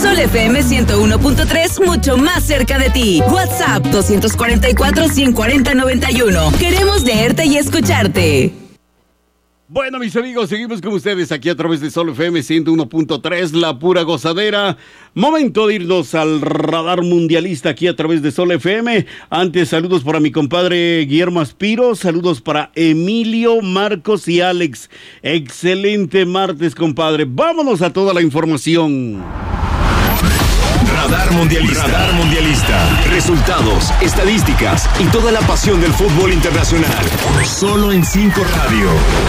Sol FM 101.3, mucho más cerca de ti. WhatsApp 244-140-91. Queremos leerte y escucharte. Bueno, mis amigos, seguimos con ustedes aquí a través de Sol FM 101.3, la pura gozadera. Momento de irnos al radar mundialista aquí a través de Sol FM. Antes, saludos para mi compadre Guillermo Aspiro, saludos para Emilio, Marcos y Alex. Excelente martes, compadre. Vámonos a toda la información. Radar Mundialista. Radar Mundialista. Resultados, estadísticas y toda la pasión del fútbol internacional. Solo en 5 Radio.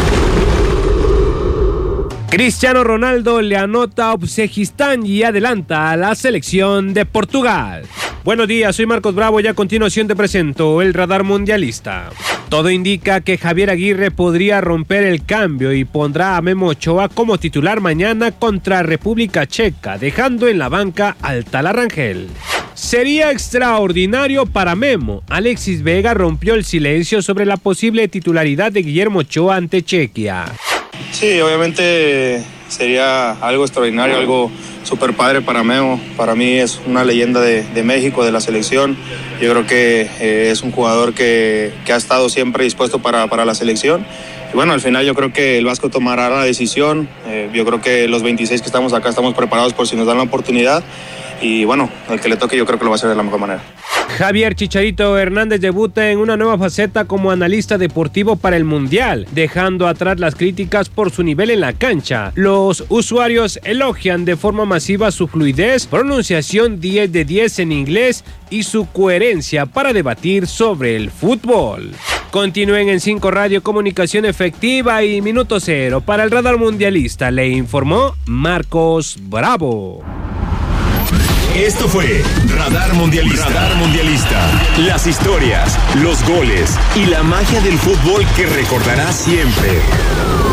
Cristiano Ronaldo le anota a Uzbekistán y adelanta a la selección de Portugal. Buenos días, soy Marcos Bravo y a continuación te presento el Radar Mundialista. Todo indica que Javier Aguirre podría romper el cambio y pondrá a Memo Ochoa como titular mañana contra República Checa, dejando en la banca al Tala Rangel. Sería extraordinario para Memo. Alexis Vega rompió el silencio sobre la posible titularidad de Guillermo Ochoa ante Chequia. Sí, obviamente sería algo extraordinario, algo súper padre para Memo. Para mí es una leyenda de México, de la selección. Yo creo que es un jugador que ha estado siempre dispuesto para la selección. Y bueno, al final yo creo que el Vasco tomará la decisión. Yo creo que los 26 que estamos acá estamos preparados por si nos dan la oportunidad. Y bueno, el que le toque yo creo que lo va a hacer de la mejor manera. Javier Chicharito Hernández debuta en una nueva faceta como analista deportivo para el Mundial, dejando atrás las críticas por su nivel en la cancha. Los usuarios elogian de forma masiva su fluidez, pronunciación 10 de 10 en inglés y su coherencia para debatir sobre el fútbol. Continúen en 5 Radio, comunicación efectiva y minuto cero. Para el Radar Mundialista le informó Marcos Bravo. Esto fue Radar Mundialista. Radar Mundialista. Las historias, los goles y la magia del fútbol que recordarás siempre.